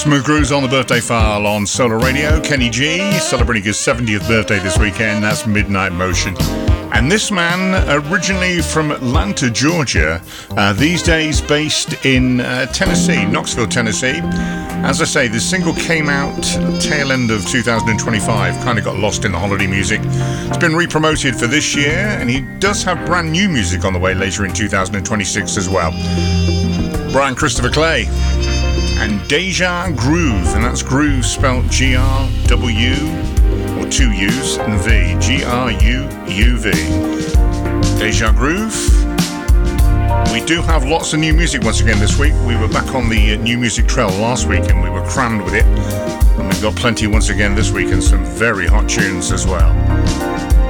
Smooth Grooves on the birthday file on Solar Radio. Kenny G celebrating his 70th birthday this weekend. That's Midnight Motion. And this man, originally from Atlanta, Georgia, these days based in Tennessee, Knoxville, Tennessee. As I say, this single came out tail end of 2025, kind of got lost in the holiday music. It's been re-promoted for this year, and he does have brand new music on the way later in 2026 as well. Brian Christopher Clay and Deja Groove, and that's groove spelled G-R-W, or two U's and V, G-R-U-U-V. Deja Groove. We do have lots of new music once again this week. We were back on the new music trail last week and we were crammed with it. And we've got plenty once again this week and some very hot tunes as well.